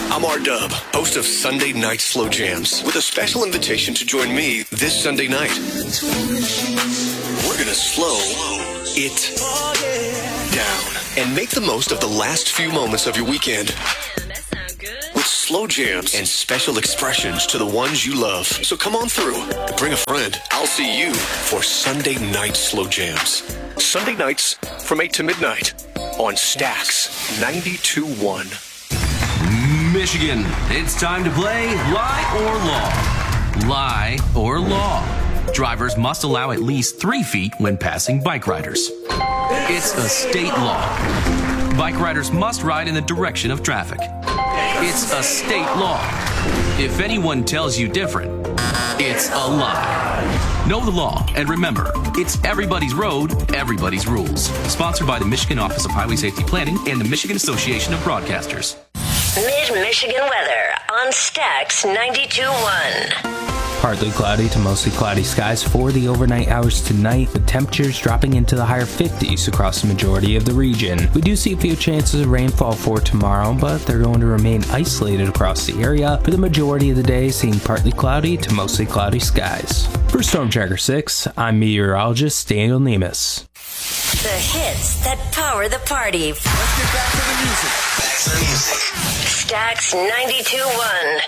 I'm R-Dub, host of Sunday Night Slow Jams, with a special invitation to join me this Sunday night. We're gonna slow it down and make the most of the last few moments of your weekend. With slow jams and special expressions to the ones you love. So come on through and bring a friend. I'll see you for Sunday Night Slow Jams. Sunday nights from 8 to midnight on Stax 92.1. Michigan, it's time to play Lie or Law. Lie or Law. Drivers must allow at least 3 feet when passing bike riders. It's a state law. Bike riders must ride in the direction of traffic. It's a state law. If anyone tells you different, it's a lie. Know the law, and remember, it's everybody's road, everybody's rules. Sponsored by the Michigan Office of Highway Safety Planning and the Michigan Association of Broadcasters. Mid-Michigan weather on Stax 92.1. Partly cloudy to mostly cloudy skies for the overnight hours tonight, with temperatures dropping into the higher 50s across the majority of the region. We do see a few chances of rainfall for tomorrow, but they're going to remain isolated across the area for the majority of the day, seeing partly cloudy to mostly cloudy skies. For Storm Tracker 6, I'm meteorologist Daniel Nemus. The hits that power the party. Let's get back to the music. Stax 92.1.